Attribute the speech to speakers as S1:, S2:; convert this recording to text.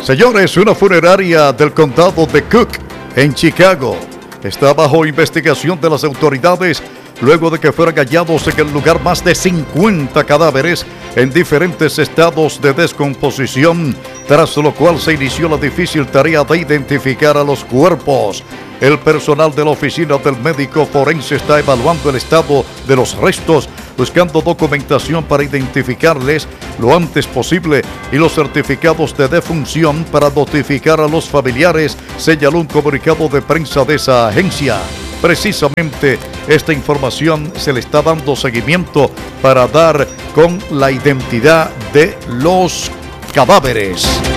S1: Señores, una funeraria del condado de Cook, en Chicago, está bajo investigación de las autoridades luego de que fueran hallados en el lugar más de 50 cadáveres en diferentes estados de descomposición, tras lo cual se inició la difícil tarea de identificar a los cuerpos. El personal de la oficina del médico forense está evaluando el estado de los restos, buscando documentación para identificarles lo antes posible y los certificados de defunción para notificar a los familiares, señaló un comunicado de prensa de esa agencia. Precisamente esta información se le está dando seguimiento para dar con la identidad de los cadáveres.